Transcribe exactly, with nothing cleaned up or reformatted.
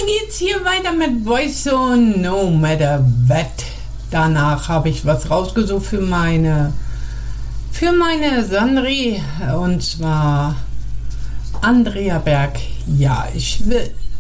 geht's hier weiter mit Voice on No Matter What. Danach habe ich was rausgesucht für meine für meine Sandri, und zwar Andrea Berg. Ja, ich will.